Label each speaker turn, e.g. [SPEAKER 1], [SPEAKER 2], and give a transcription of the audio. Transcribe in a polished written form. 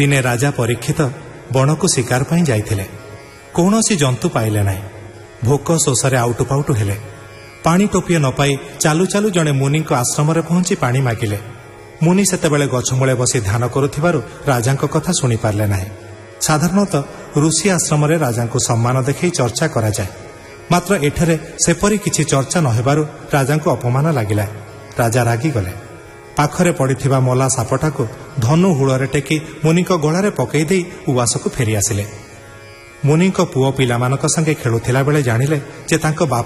[SPEAKER 1] ଦିନେ ରାଜା ପରୀକ୍ଷିତ ବଣକୁ ଶିକାର ପାଇଁ ଯାଇଥିଲେ। କୌଣସି ଜନ୍ତୁ ପାଇଲେ ନାହିଁ। ଭୋକ ଶୋଷରେ ଆଉଟୁ ପାଉଟୁ ହେଲେ। ପାଣି ଟୋପିଏ ନ ପାଇ ଚାଲୁ ଚାଲୁ ଜଣେ ମୁନିଙ୍କ ଆଶ୍ରମରେ ପହଞ୍ଚି ପାଣି ମାଗିଲେ। ମୁନି ସେତେବେଳେ ଗଛମୂଳେ ବସି ଧ୍ୟାନ କରୁଥିବାରୁ ରାଜାଙ୍କ କଥା ଶୁଣିପାରିଲେ ନାହିଁ। ସାଧାରଣତଃ ଋଷି ଆଶ୍ରମରେ ରାଜାଙ୍କୁ ସମ୍ମାନ ଦେଖାଇ ଚର୍ଚ୍ଚା କରାଯାଏ। ମାତ୍ର ଏଠାରେ ସେପରି କିଛି ଚର୍ଚ୍ଚା ନ ହେବାରୁ ରାଜାଙ୍କୁ ଅପମାନ ଲାଗିଲା। ରାଜା ରାଗିଗଲେ। ପାଖରେ ପଡ଼ିଥିବା ମଲା ସାପଟାକୁ ଧନୁ ହୁଳରେ ଟେକି ମୁନିଙ୍କ ଗଳାରେ ପକାଇ ଦେଇ ଉଆସକୁ ଫେରି ଆସିଲେ। ମୁନିଙ୍କ ପୁଅ ପିଲାମାନଙ୍କ ସଙ୍ଗେ ଖେଳୁଥିଲା ବେଳେ ଜାଣିଲେ ଯେ ତାଙ୍କ ବାପା